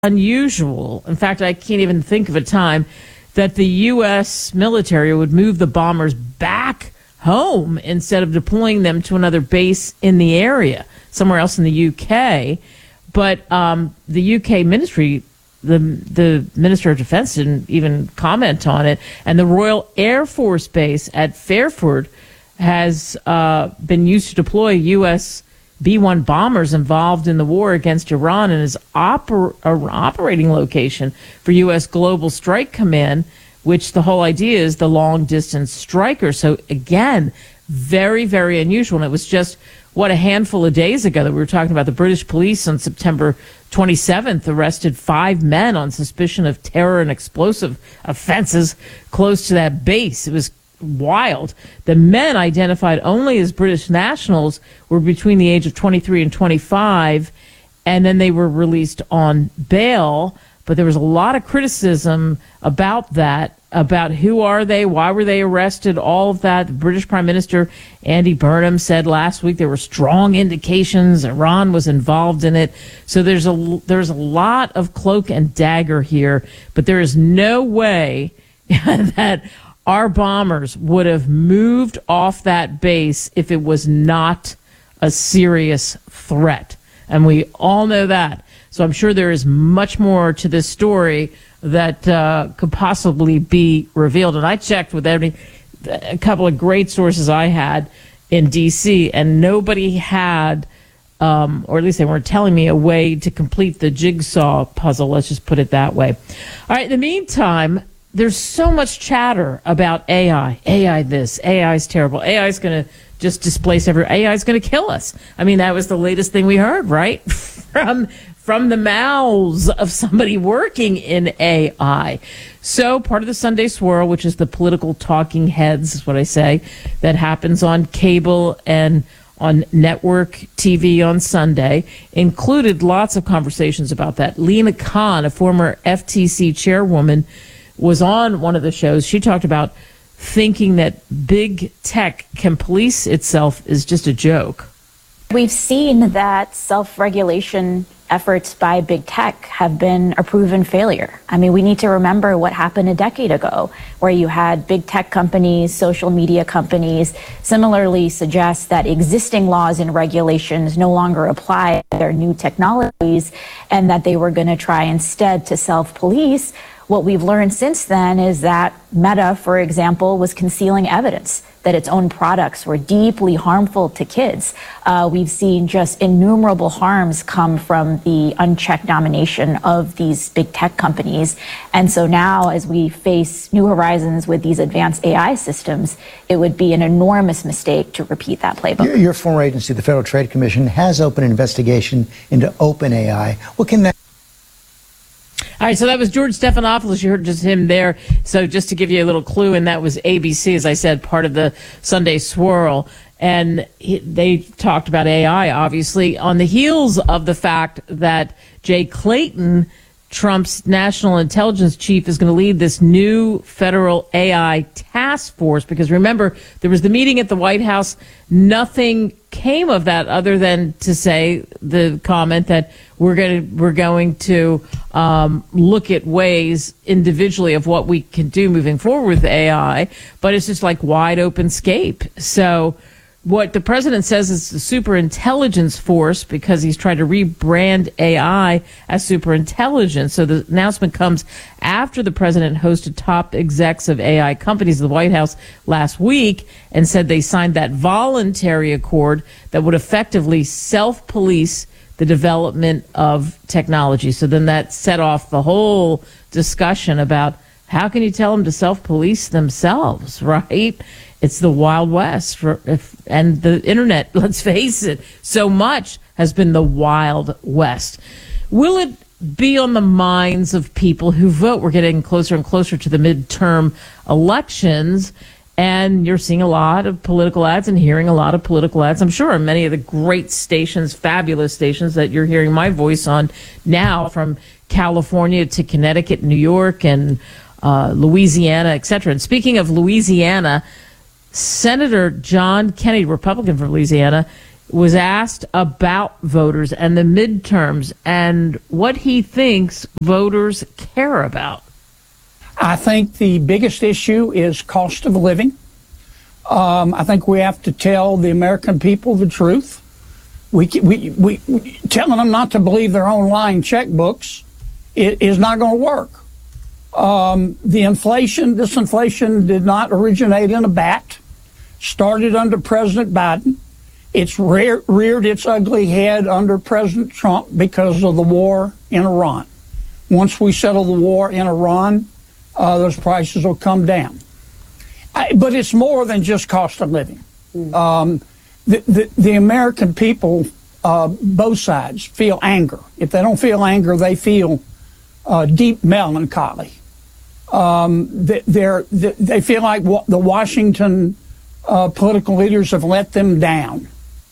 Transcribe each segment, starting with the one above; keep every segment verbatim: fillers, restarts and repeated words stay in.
unusual. In fact, I can't even think of a time that the U S military would move the bombers back home instead of deploying them to another base in the area, somewhere else in the U K. But um, the U K ministry, the the Minister of Defense didn't even comment on it. And the Royal Air Force Base at Fairford has uh, been used to deploy U S B one bombers involved in the war against Iran, and is oper- uh, operating location for U S Global Strike Command, which the whole idea is the long-distance striker. So, again, very, very unusual. And it was just, what, a handful of days ago that we were talking about the British police on September twenty-seventh arrested five men on suspicion of terror and explosive offenses close to that base. It was wild. The men, identified only as British nationals, were between the age of twenty-three and twenty-five, and then they were released on bail. But there was a lot of criticism about that, about who are they, why were they arrested, all of that. The British Prime Minister Andy Burnham said last week there were strong indications Iran was involved in it. So there's a there's a lot of cloak and dagger here, but there is no way that our bombers would have moved off that base if it was not a serious threat. And we all know that. So I'm sure there is much more to this story that uh, could possibly be revealed. And I checked with every, a couple of great sources I had in D C, and nobody had, um, or at least they weren't telling me, a way to complete the jigsaw puzzle. Let's just put it that way. All right, in the meantime, there's so much chatter about A I. A I this, A I is terrible. A I is going to just displace every, A I is going to kill us. I mean, that was the latest thing we heard, right? from from the mouths of somebody working in A I. So part of the Sunday Swirl, which is the political talking heads, is what I say, that happens on cable and on network T V on Sunday, included lots of conversations about that. Lina Khan, a former F T C chairwoman, was on one of the shows. She talked about thinking that big tech can police itself is just a joke. We've seen that self-regulation efforts by big tech have been a proven failure. I mean, we need to remember what happened a decade ago, where you had big tech companies, social media companies, similarly suggest that existing laws and regulations no longer apply to their new technologies, and that they were going to try instead to self-police. What we've learned since then is that Meta, for example, was concealing evidence that its own products were deeply harmful to kids. Uh, we've seen just innumerable harms come from the unchecked domination of these big tech companies. And so now, as we face new horizons with these advanced A I systems, it would be an enormous mistake to repeat that playbook. Your, your former agency, the Federal Trade Commission, has opened an investigation into OpenAI. What can that... All right, so that was George Stephanopoulos. You heard just him there. So just to give you a little clue, and that was A B C, as I said, part of the Sunday Swirl. And he, they talked about A I, obviously, on the heels of the fact that Jay Clayton, Trump's national intelligence chief, is going to lead this new federal A I task force. Because remember, there was the meeting at the White House. Nothing came of that other than to say the comment that we're going to we're going to um, look at ways individually of what we can do moving forward with A I. But it's just like wide open scape. So what the president says is the superintelligence force, because he's trying to rebrand A I as superintelligence. So the announcement comes after the president hosted top execs of A I companies at the White House last week and said they signed that voluntary accord that would effectively self-police the development of technology. So then that set off the whole discussion about how can you tell them to self-police themselves, right? It's the Wild West. For if, and the internet, let's face it, so much has been the Wild West. Will it be on the minds of people who vote? We're getting closer and closer to the midterm elections, and you're seeing a lot of political ads and hearing a lot of political ads. I'm sure many of the great stations, fabulous stations that you're hearing my voice on now, from California to Connecticut, New York, and uh, Louisiana, et cetera. And speaking of Louisiana, Senator John Kennedy, Republican from Louisiana, was asked about voters and the midterms and what he thinks voters care about. I think the biggest issue is cost of living. Um, I think we have to tell the American people the truth. We, we, we, we telling them not to believe their own lying checkbooks it, is not going to work. Um, the inflation, this inflation did not originate in a bat. Started under President Biden. It's rear, reared its ugly head under President Trump because of the war in Iran. Once we settle the war in Iran, uh, those prices will come down. I, but it's more than just cost of living. Mm. Um, the, the, the American people, uh, both sides, feel anger. If they don't feel anger, they feel uh, deep melancholy. Um, they, they're, they, they feel like wa- the Washington uh, political leaders have let them down.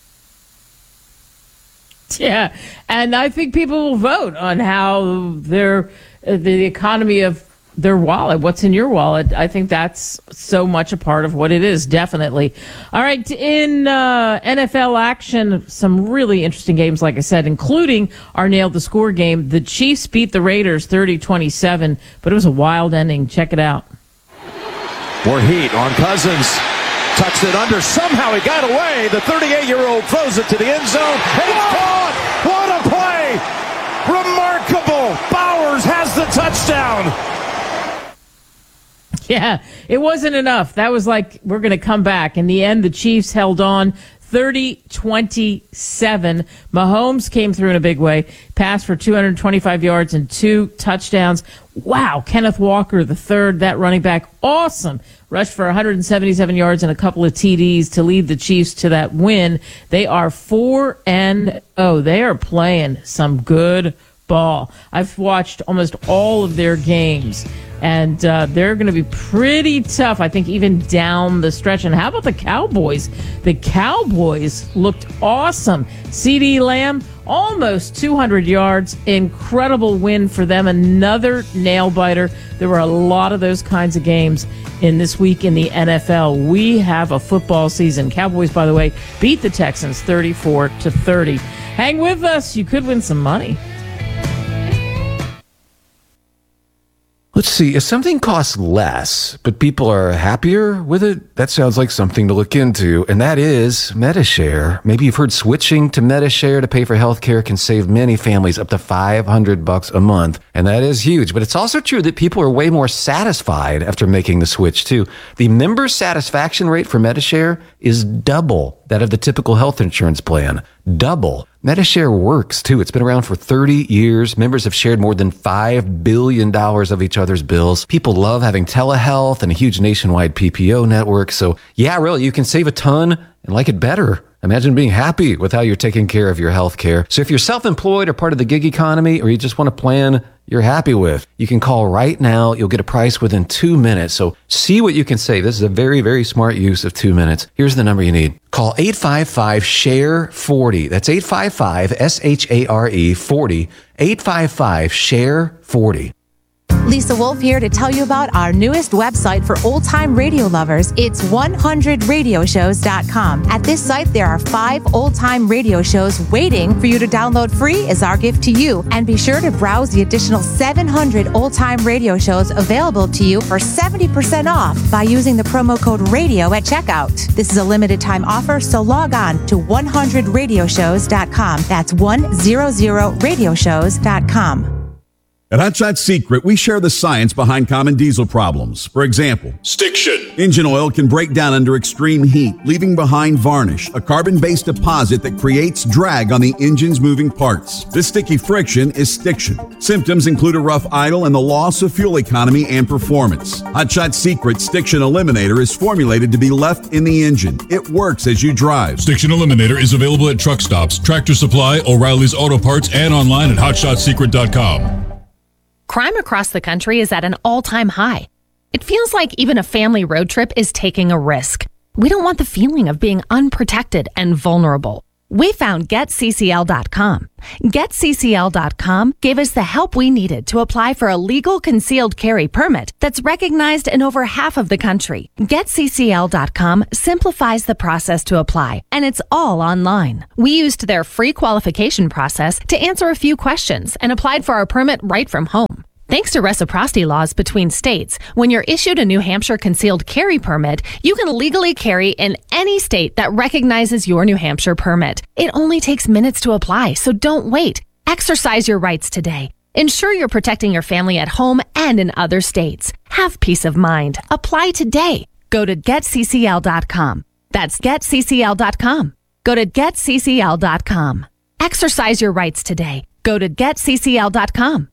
Yeah, and I think people will vote on how their uh, the economy of their wallet, what's in your wallet. I think that's so much a part of what it is, definitely. All right, in uh, N F L action, some really interesting games, like I said, including our Nailed the Score game. The Chiefs beat the Raiders thirty twenty-seven, but it was a wild ending. Check it out. More heat on Cousins. Tucks it under. Somehow he got away. The thirty-eight-year-old throws it to the end zone. And it's caught. What a play. Remarkable. Bowers has the touchdown. Yeah, it wasn't enough. That was like, we're going to come back. In the end, the Chiefs held on thirty twenty-seven. Mahomes came through in a big way, passed for two hundred twenty-five yards and two touchdowns. Wow, Kenneth Walker, the third, that running back, awesome. Rushed for one hundred seventy-seven yards and a couple of T Ds to lead the Chiefs to that win. They are four and oh. They are playing some good ball. I've watched almost all of their games, and uh, they're going to be pretty tough, I think, even down the stretch. And how about the Cowboys? The Cowboys looked awesome. CeeDee Lamb, almost two hundred yards. Incredible win for them. Another nail-biter. There were a lot of those kinds of games in this week in the N F L. We have a football season. Cowboys, by the way, beat the Texans thirty-four to thirty. Hang with us. You could win some money. Let's see, if something costs less, but people are happier with it, that sounds like something to look into, and that is Medi-Share. Maybe you've heard switching to Medi-Share to pay for healthcare can save many families up to five hundred bucks a month, and that is huge. But it's also true that people are way more satisfied after making the switch, too. The member satisfaction rate for Medi-Share is double that of the typical health insurance plan. Double. Medi-Share works, too. It's been around for thirty years. Members have shared more than five billion dollars of each other's bills. People love having telehealth and a huge nationwide P P O network. So, yeah, really, you can save a ton and like it better. Imagine being happy with how you're taking care of your health care. So if you're self-employed or part of the gig economy, or you just want a plan you're happy with, you can call right now. You'll get a price within two minutes. So see what you can save. This is a very, very smart use of two minutes. Here's the number you need. Call eight five five, S H A R E, forty. That's eight five five, S H A R E, forty. eight five five, S H A R E, forty. Lisa Wolf here to tell you about our newest website for old-time radio lovers. It's one hundred radio shows dot com. At this site, there are five old-time radio shows waiting for you to download free as our gift to you. And be sure to browse the additional seven hundred old-time radio shows available to you for seventy percent off by using the promo code RADIO at checkout. This is a limited-time offer, so log on to one hundred radio shows dot com. That's one hundred radio shows dot com. At Hot Shot Secret, we share the science behind common diesel problems. For example, stiction. Engine oil can break down under extreme heat, leaving behind varnish, a carbon-based deposit that creates drag on the engine's moving parts. This sticky friction is stiction. Symptoms include a rough idle and the loss of fuel economy and performance. Hot Shot Secret Stiction Eliminator is formulated to be left in the engine. It works as you drive. Stiction Eliminator is available at truck stops, Tractor Supply, O'Reilly's Auto Parts, and online at hot shot secret dot com. Crime across the country is at an all-time high. It feels like even a family road trip is taking a risk. We don't want the feeling of being unprotected and vulnerable. We found Get C C L dot com. Get C C L dot com gave us the help we needed to apply for a legal concealed carry permit that's recognized in over half of the country. Get C C L dot com simplifies the process to apply, and it's all online. We used their free qualification process to answer a few questions and applied for our permit right from home. Thanks to reciprocity laws between states, when you're issued a New Hampshire concealed carry permit, you can legally carry in any state that recognizes your New Hampshire permit. It only takes minutes to apply, so don't wait. Exercise your rights today. Ensure you're protecting your family at home and in other states. Have peace of mind. Apply today. Go to Get C C L dot com. That's Get C C L dot com. Go to Get C C L dot com. Exercise your rights today. Go to Get C C L dot com.